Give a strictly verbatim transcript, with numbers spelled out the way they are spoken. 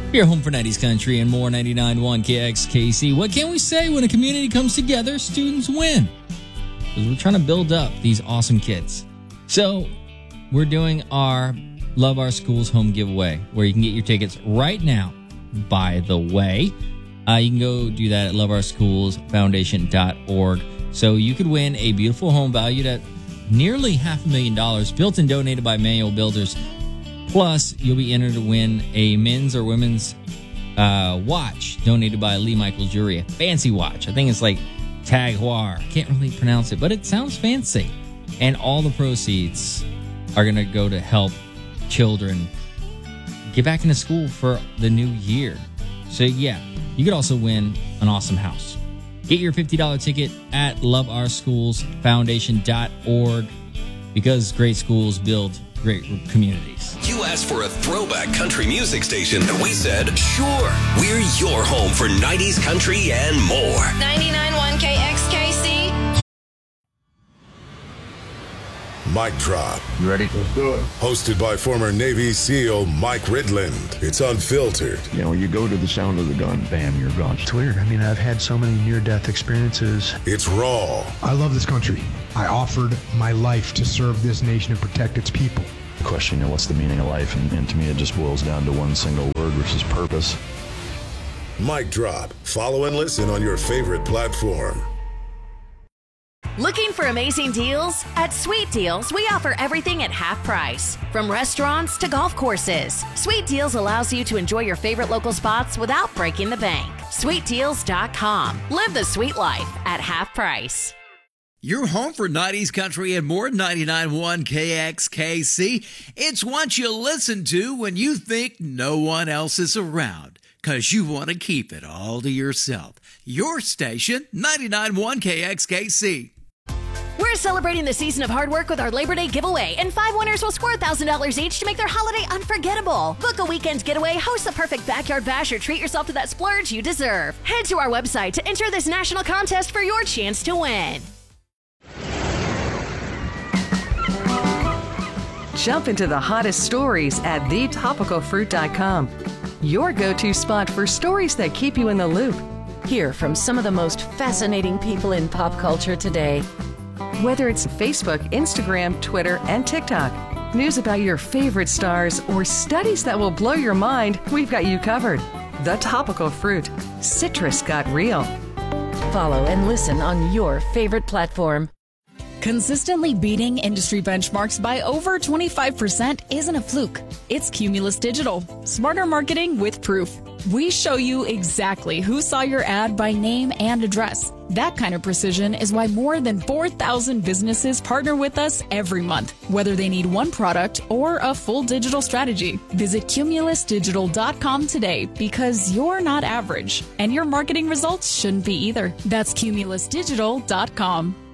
Your home for nineties country and more, ninety-nine point one K X K C. What can we say? When a community comes together, students win. Because we're trying to build up these awesome kids. So we're doing our Love Our Schools home giveaway, where you can get your tickets right now, by the way. Uh, you can go do that at love our schools foundation dot org. So you could win a beautiful home valued at nearly half a million dollars, built and donated by Manual Builders. Plus, you'll be entered to win a men's or women's uh, watch donated by Lee Michael Jewelry. A fancy watch. I think it's like Tag Heuer. Can't really pronounce it, but it sounds fancy. And all the proceeds are going to go to help children get back into school for the new year. So, yeah, you could also win an awesome house. Get your fifty dollars ticket at love our schools foundation dot org, because great schools build great communities. You asked for a throwback country music station, and we said, sure, we're your home for nineties country and more. ninety-nine point one K X K C. Mic Drop. You ready? Let's do it. Hosted by former Navy SEAL Mike Ridland. It's unfiltered. You know, you go to the sound of the gun, bam, you're gone. It's weird. I mean, I've had so many near-death experiences. It's raw. I love this country. I offered my life to serve this nation and protect its people. The question, you know, what's the meaning of life? And, and to me, it just boils down to one single word, which is purpose. Mic Drop. Follow and listen on your favorite platform. Looking for amazing deals? At Sweet Deals, we offer everything at half price. From restaurants to golf courses, Sweet Deals allows you to enjoy your favorite local spots without breaking the bank. sweet deals dot com. Live the sweet life at half price. Your home for nineties country and more, ninety-nine point one K X K C. It's what you listen to when you think no one else is around, because you want to keep it all to yourself. Your station, ninety-nine point one K X K C. We're celebrating the season of hard work with our Labor Day giveaway, and five winners will score one thousand dollars each to make their holiday unforgettable. Book a weekend getaway, host a perfect backyard bash, or treat yourself to that splurge you deserve. Head to our website to enter this national contest for your chance to win. Jump into the hottest stories at the topical fruit dot com. Your go-to spot for stories that keep you in the loop. Hear from some of the most fascinating people in pop culture today. Whether it's Facebook, Instagram, Twitter, and TikTok, news about your favorite stars, or studies that will blow your mind, we've got you covered. The Topical Fruit. Citrus got real. Follow and listen on your favorite platform. Consistently beating industry benchmarks by over twenty-five percent isn't a fluke. It's Cumulus Digital. Smarter marketing with proof. We show you exactly who saw your ad by name and address. That kind of precision is why more than four thousand businesses partner with us every month, whether they need one product or a full digital strategy. Visit cumulus digital dot com today, because you're not average, and your marketing results shouldn't be either. That's cumulus digital dot com.